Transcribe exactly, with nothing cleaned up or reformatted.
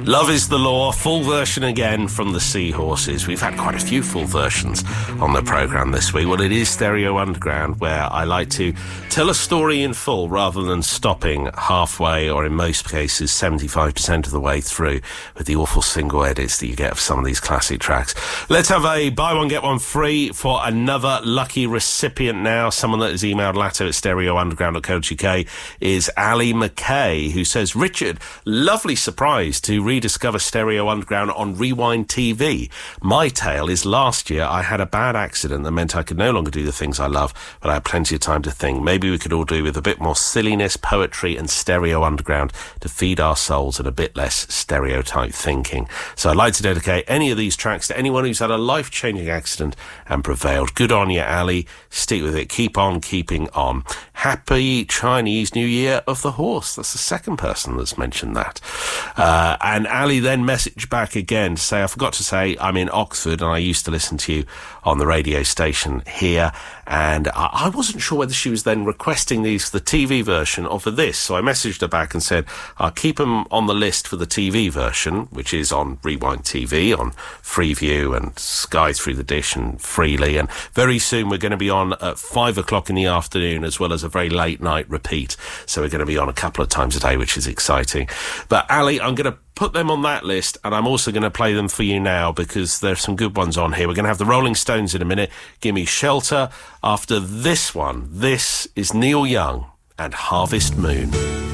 Love is the Law, full version again from the Seahorses. We've had quite a few full versions on the programme this week. Well, it is Stereo Underground, where I like to tell a story in full rather than stopping halfway, or in most cases seventy-five percent of the way through, with the awful single edits that you get of some of these classic tracks. Let's have a buy one, get one free for another lucky recipient now. Someone that has emailed latto at stereo underground dot co dot uk is Ali McKay, who says, Richard, lovely surprise to rediscover Stereo Underground on Rewind T V. My tale is last year I had a bad accident that meant I could no longer do the things I love, but I had plenty of time to think. Maybe we could all do with a bit more silliness, poetry and Stereo Underground to feed our souls and a bit less stereotype thinking. So I'd like to dedicate any of these tracks to anyone who's had a life-changing accident and prevailed. Good on you, Ali. Stick with it. Keep on keeping on. Happy Chinese New Year of the Horse. That's the second person that's mentioned that. Uh, and Ali then messaged back again to say, I forgot to say I'm in Oxford and I used to listen to you on the radio station here, and I, I wasn't sure whether she was then requesting these for the T V version or for this, so I messaged her back and said I'll keep them on the list for the T V version, which is on Rewind T V, on Freeview and Sky Through the Dish and Freely, and very soon we're going to be on at five o'clock in the afternoon as well as a very late night repeat, so we're going to be on a couple of times a day, which is exciting. But Ali, I'm going to put them on that list, and I'm also going to play them for you now because there's some good ones on here. We're going to have the Rolling Stones in a minute. Gimme Shelter. After this one, this is Neil Young and Harvest Moon.